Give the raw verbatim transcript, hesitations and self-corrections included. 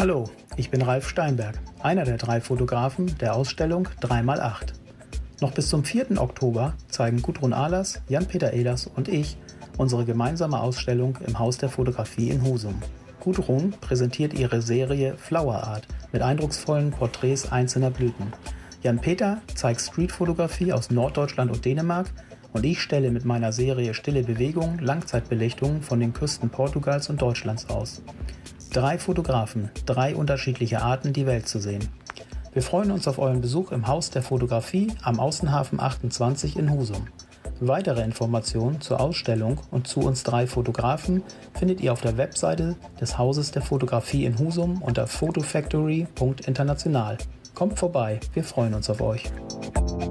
Hallo, ich bin Ralf Steinberg, einer der drei Fotografen der Ausstellung drei mal acht. Noch bis zum vierten Oktober zeigen Gudrun Ahlers, Jan-Peter Ehlers und ich unsere gemeinsame Ausstellung im Haus der Fotografie in Husum. Gudrun präsentiert ihre Serie Flower Art mit eindrucksvollen Porträts einzelner Blüten. Jan-Peter zeigt Streetfotografie aus Norddeutschland und Dänemark und ich stelle mit meiner Serie Stille Bewegung Langzeitbelichtungen von den Küsten Portugals und Deutschlands aus. Drei Fotografen, drei unterschiedliche Arten, die Welt zu sehen. Wir freuen uns auf euren Besuch im Haus der Fotografie am Außenhafen achtundzwanzig in Husum. Weitere Informationen zur Ausstellung und zu uns drei Fotografen findet ihr auf der Webseite des Hauses der Fotografie in Husum unter photofactory punkt international. Kommt vorbei, wir freuen uns auf euch.